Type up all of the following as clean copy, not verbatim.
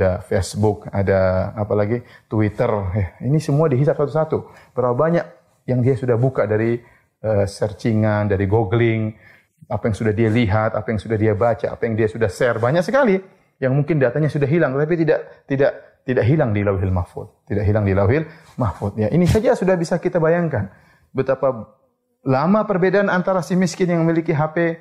ada Facebook, ada apalagi Twitter. Ini semua dihisap satu-satu. Berapa banyak yang dia sudah buka dari searchingan, dari googling, apa yang sudah dia lihat, apa yang sudah dia baca, apa yang dia sudah share, banyak sekali yang mungkin datanya sudah hilang, tapi tidak hilang di Lauhil Mahfuz, tidak hilang di Lauhil Mahfuz. Ya, ini saja sudah bisa kita bayangkan betapa lama perbedaan antara si miskin yang memiliki HP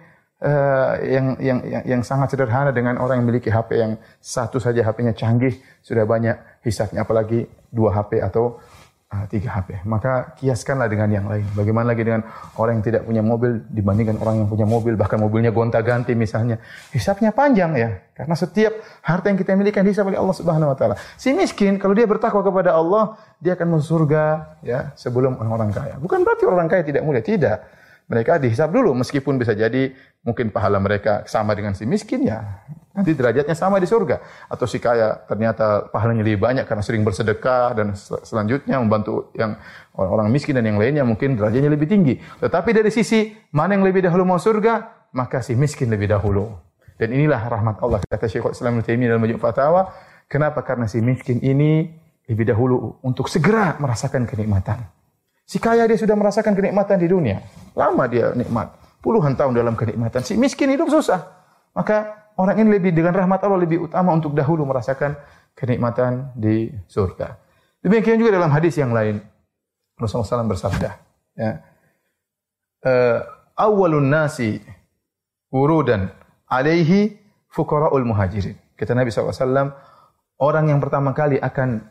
yang sangat sederhana dengan orang yang memiliki HP yang satu saja HP-nya canggih, sudah banyak hisapnya, apalagi 2 HP atau 3 HP. Maka kiaskanlah dengan yang lain. Bagaimana lagi dengan orang yang tidak punya mobil dibandingkan orang yang punya mobil, bahkan mobilnya gonta-ganti misalnya. Hisapnya panjang ya, karena setiap harta yang kita miliki dihisap oleh Allah Subhanahu wa taala. Si miskin kalau dia bertakwa kepada Allah, dia akan masuk surga ya sebelum orang-orang kaya. Bukan berarti orang kaya tidak mulia, tidak. Mereka dihisap dulu, meskipun bisa jadi mungkin pahala mereka sama dengan si miskin ya. Nanti derajatnya sama di surga. Atau si kaya ternyata pahalanya lebih banyak karena sering bersedekah dan selanjutnya membantu yang orang miskin dan yang lainnya mungkin derajatnya lebih tinggi. Tetapi dari sisi mana yang lebih dahulu mau surga, maka si miskin lebih dahulu. Dan inilah rahmat Allah, kata Syekhul Islam Ibnu Taimiyah dalam Majmu' Fatawa. Kenapa? Karena si miskin ini lebih dahulu untuk segera merasakan kenikmatan. Si kaya dia sudah merasakan kenikmatan di dunia. Lama dia nikmat. Puluhan tahun dalam kenikmatan. Si miskin hidup susah. Maka orang ini lebih dengan rahmat Allah lebih utama untuk dahulu merasakan kenikmatan di surga. Demikian juga dalam hadis yang lain. Rasulullah SAW bersabda. Ya, awwalun nasi wurudan alaihi fuqara'ul muhajirin. Kata Nabi SAW, orang yang pertama kali akan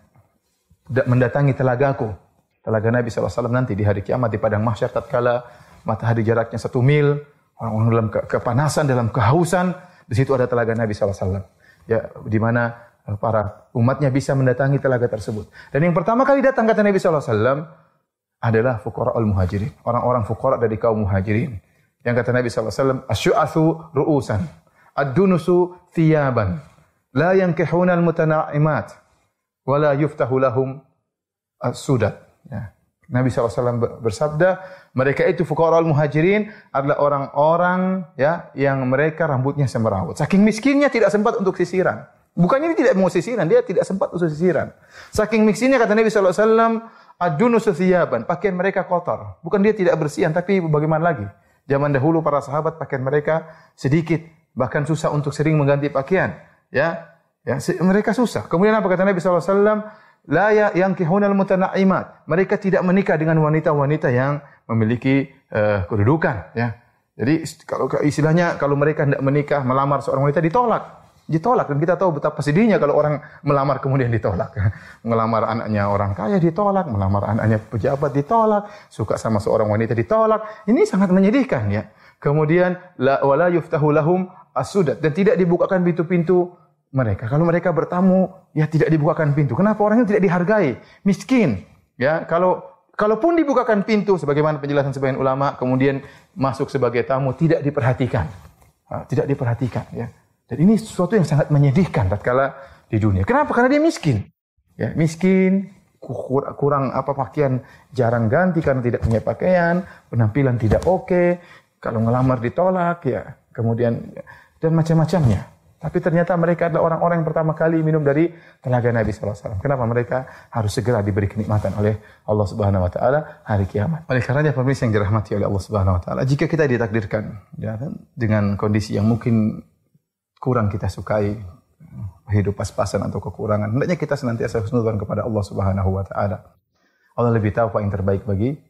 mendatangi telagaku. Telaga Nabi SAW nanti di hari kiamat di padang mahsyar tatkala matahari jaraknya 1 mil, orang-orang dalam kepanasan, dalam kehausan, di situ ada telaga Nabi SAW. Ya, di mana para umatnya bisa mendatangi telaga tersebut. Dan yang pertama kali datang kata Nabi SAW adalah fuqara'ul muhajirin, orang-orang fuqara dari kaum muhajirin. Yang kata Nabi SAW, asy'atsu ru'usan, ad-dunusu thiyaban, la yankihuna al-mutana'imat, wa la yuftahu lahum as-sudat. Ya. Nabi SAW bersabda, mereka itu fuqara'ul muhajirin adalah orang-orang ya yang mereka rambutnya semrawut. Saking miskinnya tidak sempat untuk sisiran. Bukannya dia tidak mau sisiran, dia tidak sempat untuk sisiran. Saking miskinnya kata Nabi SAW, ad-dunusu thiyaban, pakaian mereka kotor. Bukan dia tidak bersihan, tapi bagaimana lagi? Zaman dahulu para sahabat pakaian mereka sedikit, bahkan susah untuk sering mengganti pakaian. Ya, mereka susah. Kemudian apa kata Nabi SAW? La yankihunal mutana'imat. Mereka tidak menikah dengan wanita-wanita yang memiliki kedudukan. Ya. Jadi kalau istilahnya kalau mereka tidak menikah, melamar seorang wanita ditolak. Dan kita tahu betapa sedihnya kalau orang melamar kemudian ditolak. Melamar anaknya orang kaya ditolak, melamar anaknya pejabat ditolak, suka sama seorang wanita ditolak. Ini sangat menyedihkan ya. Kemudian wala yuftahu lahum as-sudat, dan tidak dibukakan pintu-pintu mereka. Kalau mereka bertamu, ya tidak dibukakan pintu. Kenapa? Orangnya tidak dihargai, miskin. Ya, kalaupun dibukakan pintu, sebagaimana penjelasan sebagian ulama, kemudian masuk sebagai tamu, tidak diperhatikan. Tidak diperhatikan. Ya. Dan ini sesuatu yang sangat menyedihkan tatkala di dunia. Kenapa? Karena dia miskin. Ya, miskin, kurang pakaian, jarang ganti karena tidak punya pakaian, penampilan tidak oke, kalau ngelamar ditolak, ya, kemudian dan macam-macamnya. Tapi ternyata mereka adalah orang-orang yang pertama kali minum dari telaga Nabi SAW. Kenapa? Mereka harus segera diberi kenikmatan oleh Allah Subhanahu Wa Taala hari kiamat. Oleh karenanya pemirsa yang dirahmati oleh Allah Subhanahu Wa Taala, jika kita ditakdirkan ya, dengan kondisi yang mungkin kurang kita sukai, hidup pas-pasan atau kekurangan, hendaknya kita senantiasa husnudzon kepada Allah Subhanahu Wa Taala. Allah lebih tahu apa yang terbaik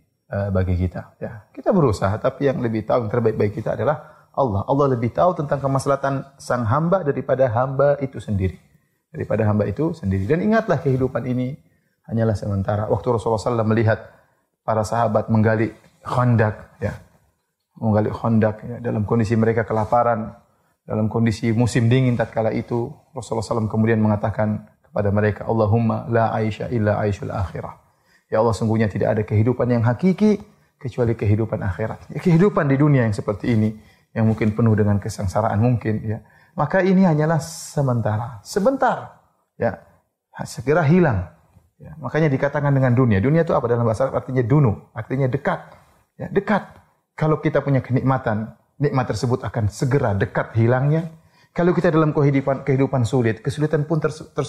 bagi kita. Ya, kita berusaha, tapi yang lebih tahu yang terbaik bagi kita adalah Allah. Allah lebih tahu tentang kemaslahatan sang hamba daripada hamba itu sendiri. Dan ingatlah kehidupan ini hanyalah sementara. Waktu Rasulullah SAW melihat para sahabat menggali khandak, ya, dalam kondisi mereka kelaparan, dalam kondisi musim dingin tatkala itu, Rasulullah SAW kemudian mengatakan kepada mereka, Allahumma la aisha illa aishul akhirah. Ya Allah, sungguhnya tidak ada kehidupan yang hakiki kecuali kehidupan akhirat. Ya, kehidupan di dunia yang seperti ini, yang mungkin penuh dengan kesengsaraan mungkin, ya. Maka ini hanyalah sebentar, ya, segera hilang. Ya. Makanya dikatakan dengan dunia. Dunia itu apa dalam bahasa Arab? Artinya dunu, artinya dekat. Ya, dekat. Kalau kita punya kenikmatan, nikmat tersebut akan segera dekat hilangnya. Kalau kita dalam kehidupan sulit, kesulitan pun